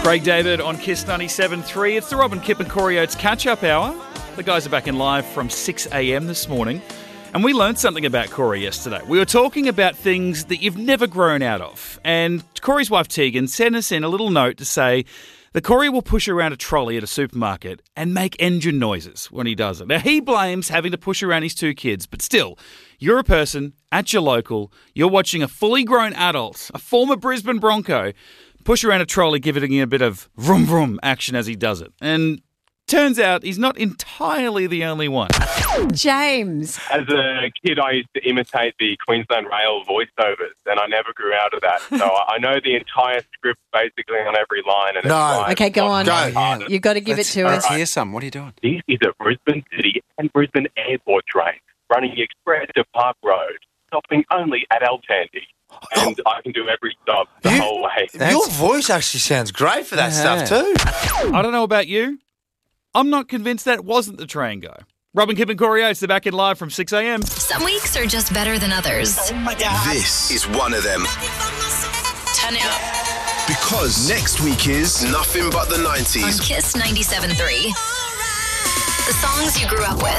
Craig David on Kiss 97.3. It's the Rob and Kip and Corey Oates catch-up hour. The guys are back in live from 6 a.m. this morning. And we learned something about Corey yesterday. We were talking about things that you've never grown out of. And Corey's wife Tegan sent us in a little note to say that Corey will push around a trolley at a supermarket and make engine noises when he does it. Now, he blames having to push around his two kids, but still, you're a person at your local, you're watching a fully grown adult, a former Brisbane Bronco, push around a trolley, giving it a bit of vroom vroom action as he does it. And turns out he's not entirely the only one. James. As a kid, I used to imitate the Queensland Rail voiceovers, and I never grew out of that. So I know the entire script basically on every line. And Okay, go on. You've got to give it to us. Let's hear some. What are you doing? This is a Brisbane City and Brisbane Airport train running express to Park Road, stopping only at El Tandy. And I can do every stop the whole way. Your voice actually sounds great for that stuff too. I don't know about you. I'm not convinced that wasn't the train guy. Rob and Kip and Corey Oates, they're back in live from 6 a.m. Some weeks are just better than others. Oh my God. This is one of them. Turn it up. Because next week is nothing but the 90s. On Kiss 97.3. The songs you grew up with.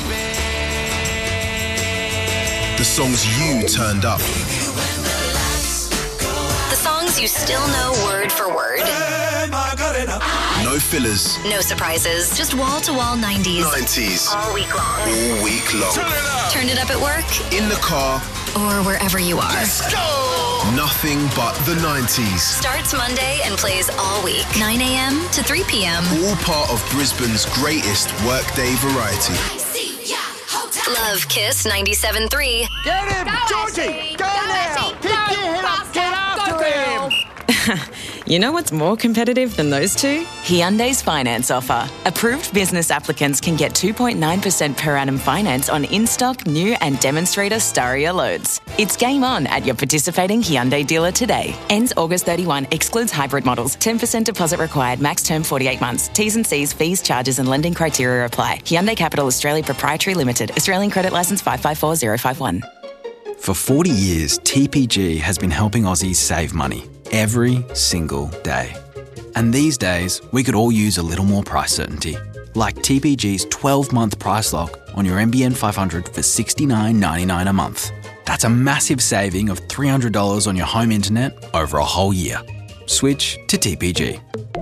The songs you turned up. The songs you still know word for word. No fillers. No surprises. Just wall-to-wall 90s. 90s. All week long. All week long. Turn it up at work. In the car. Or wherever you are. Let's go! Nothing but the 90s. Starts Monday and plays all week. 9 a.m. to 3 p.m. All part of Brisbane's greatest workday variety. Love Kiss 97.3. Get him, Georgie! Go now! Pick your head up, get after him! You know what's more competitive than those two? Hyundai's finance offer. Approved business applicants can get 2.9% per annum finance on in-stock, new and demonstrator Staria loads. It's game on at your participating Hyundai dealer today. Ends August 31. Excludes hybrid models. 10% deposit required. Max term 48 months. T's and C's, fees, charges and lending criteria apply. Hyundai Capital Australia Proprietary Limited. Australian Credit Licence 554051. For 40 years, TPG has been helping Aussies save money every single day. And these days, we could all use a little more price certainty. Like TPG's 12-month price lock on your NBN 500 for $69.99 a month. That's a massive saving of $300 on your home internet over a whole year. Switch to TPG.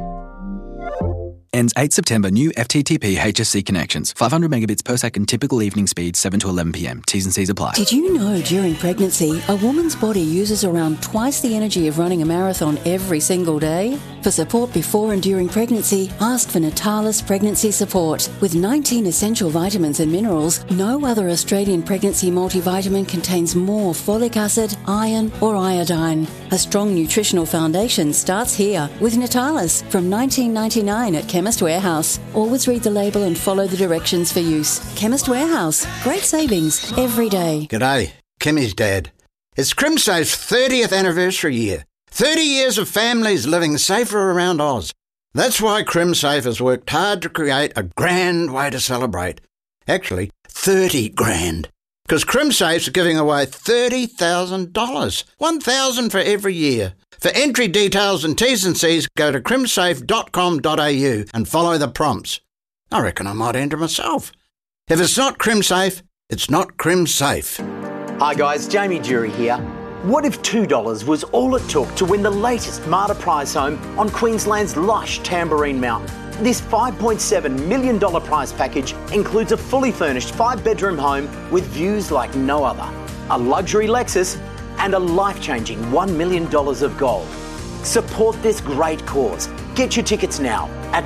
Ends 8 September. New FTTP HSC connections. 500 megabits per second. Typical evening speed 7 to 11 p.m. T's and C's apply. Did you know during pregnancy, a woman's body uses around twice the energy of running a marathon every single day? For support before and during pregnancy, ask for Natalis Pregnancy Support. With 19 essential vitamins and minerals, no other Australian pregnancy multivitamin contains more folic acid, iron or iodine. A strong nutritional foundation starts here with Natalis from $19.99 at Chemist Warehouse. Always read the label and follow the directions for use. Chemist Warehouse. Great savings every day. G'day, Kimmy's dad. It's CrimSafe's 30th anniversary year. 30 years of families living safer around Oz. That's why CrimSafe has worked hard to create a grand way to celebrate. Actually, 30 grand. Because CrimSafe's giving away $30,000. $1,000 for every year. For entry details and T's and C's, go to crimsafe.com.au and follow the prompts. I reckon I might enter myself. If it's not CrimSafe, it's not CrimSafe. Hi guys, Jamie Jury here. What if $2 was all it took to win the latest Marta prize home on Queensland's lush Tamborine Mountain? This $5.7 million prize package includes a fully furnished 5-bedroom home with views like no other, a luxury Lexus and a life-changing $1 million of gold. Support this great cause. Get your tickets now at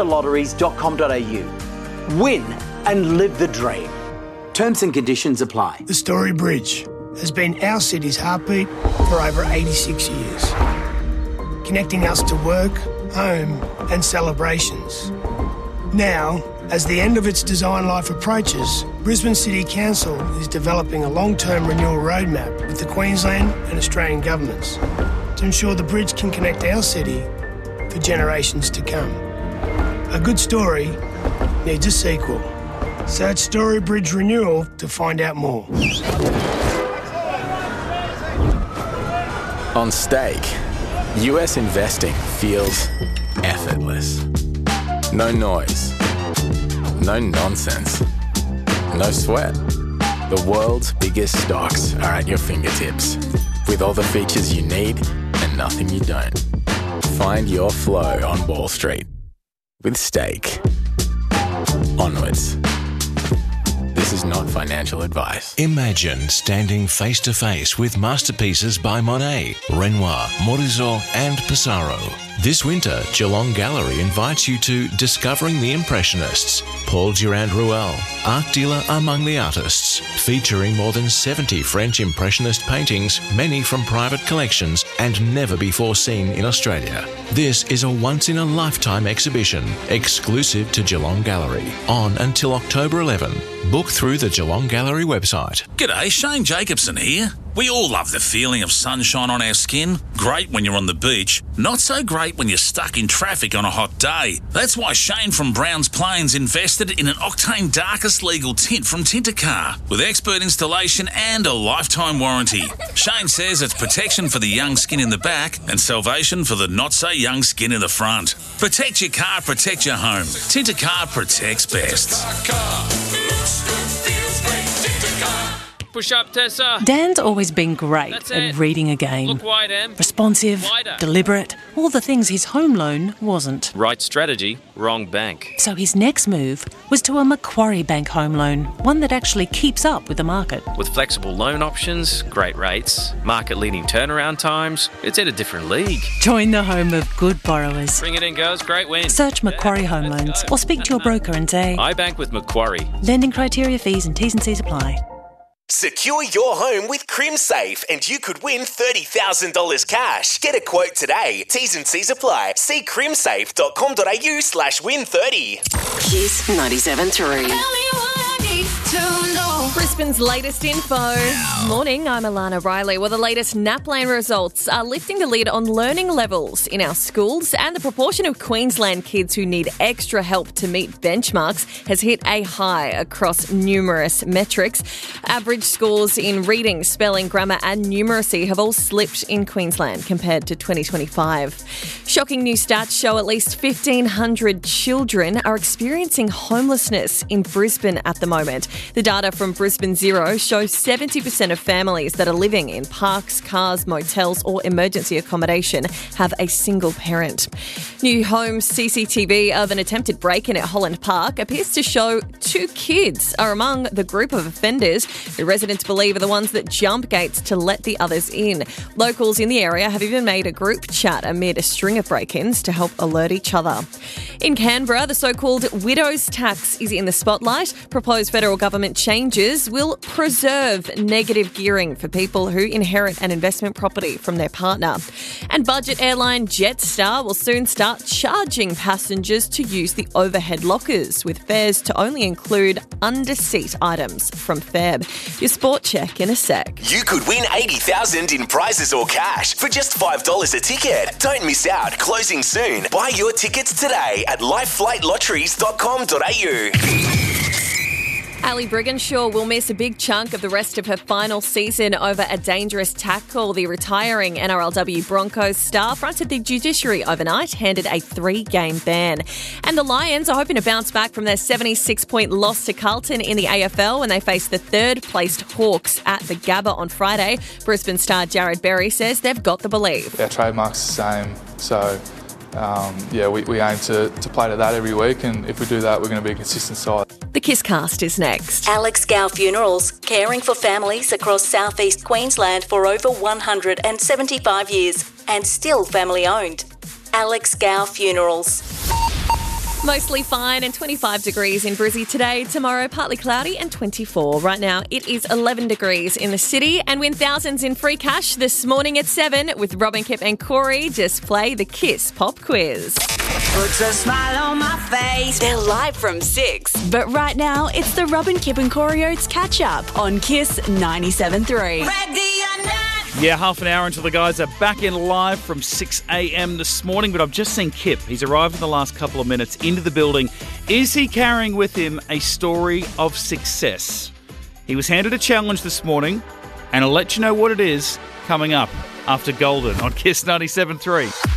martalotteries.com.au. Win and live the dream. Terms and conditions apply. The Story Bridge has been our city's heartbeat for over 86 years, connecting us to work, home and celebrations. Now, as the end of its design life approaches, Brisbane City Council is developing a long-term renewal roadmap with the Queensland and Australian governments to ensure the bridge can connect our city for generations to come. A good story needs a sequel. Search Story Bridge Renewal to find out more. On Stake, US investing feels effortless. No noise. No nonsense. No sweat. The world's biggest stocks are at your fingertips, with all the features you need and nothing you don't. Find your flow on Wall Street with Stake. Onwards. This is not financial advice. Imagine standing face to face with masterpieces by Monet, Renoir, Morizot and Pissarro. This winter, Geelong Gallery invites you to Discovering the Impressionists, Paul Durand-Ruel, art dealer among the artists, featuring more than 70 French Impressionist paintings, many from private collections and never before seen in Australia. This is a once-in-a-lifetime exhibition, exclusive to Geelong Gallery, on until October 11. Book through the Geelong Gallery website. G'day, Shane Jacobson here. We all love the feeling of sunshine on our skin. Great when you're on the beach. Not so great when you're stuck in traffic on a hot day. That's why Shane from Browns Plains invested in an Octane Darkest legal tint from Tintercar with expert installation and a lifetime warranty. Shane says it's protection for the young skin in the back and salvation for the not-so-young skin in the front. Protect your car, protect your home. Tintercar protects best. Push up, Tessa. Dan's always been great at reading a game. Look wide, Em. Responsive, Wider. deliberate, all the things his home loan wasn't. Right strategy, wrong bank. So his next move was to a Macquarie Bank home loan, one that actually keeps up with the market. With flexible loan options, great rates, market-leading turnaround times, it's in a different league. Join the home of good borrowers. Bring it in, girls. Great win. Search Macquarie Home Loans or speak to your broker and say, I bank with Macquarie. Lending criteria, fees and T's and C's apply. Secure your home with CrimSafe and you could win $30,000 cash. Get a quote today. T's and C's apply. See crimsafe.com.au/win30. Kiss 97.3. Brisbane's latest info. Morning, I'm Alana Riley. Well, the latest NAPLAN results are lifting the lid on learning levels in our schools, and the proportion of Queensland kids who need extra help to meet benchmarks has hit a high across numerous metrics. Average scores in reading, spelling, grammar and numeracy have all slipped in Queensland compared to 2025. Shocking new stats show at least 1,500 children are experiencing homelessness in Brisbane at the moment. The data from Brisbane Zero shows 70% of families that are living in parks, cars, motels or emergency accommodation have a single parent. New home CCTV of an attempted break-in at Holland Park appears to show 2 kids are among the group of offenders who residents believe are the ones that jump gates to let the others in. Locals in the area have even made a group chat amid a string of break-ins to help alert each other. In Canberra, the so-called widow's tax is in the spotlight. Proposed federal government changes will preserve negative gearing for people who inherit an investment property from their partner. And budget airline Jetstar will soon start charging passengers to use the overhead lockers, with fares to only include under-seat items from Feb. Your sport check in a sec. You could win $80,000 in prizes or cash for just $5 a ticket. Don't miss out. Closing soon. Buy your tickets today at lifeflightlotteries.com.au. Ali Brigginshaw will miss a big chunk of the rest of her final season over a dangerous tackle. The retiring NRLW Broncos star fronted the judiciary overnight, handed a 3-game ban. And the Lions are hoping to bounce back from their 76-point loss to Carlton in the AFL when they face the third-placed Hawks at the Gabba on Friday. Brisbane star Jared Berry says they've got the belief. Our trademark's the same, so we aim to play to that every week, and if we do that, we're going to be a consistent side. The Kisscast is next. Alex Gow Funerals, caring for families across southeast Queensland for over 175 years and still family owned. Alex Gow Funerals. Mostly fine and 25 degrees in Brizzy today. Tomorrow, partly cloudy and 24. Right now, it is 11 degrees in the city. And win thousands in free cash this morning at 7 with Robin, Kip and Corey. Just play the Kiss Pop Quiz. Puts a smile on my face. They're live from 6. But right now, it's the Robin, Kip and Corey Oates catch-up on Kiss 97.3. Yeah, half an hour until the guys are back in live from 6 a.m. this morning. But I've just seen Kip. He's arrived in the last couple of minutes into the building. Is he carrying with him a story of success? He was handed a challenge this morning, And I'll let you know what it is coming up after Golden on Kiss 97.3.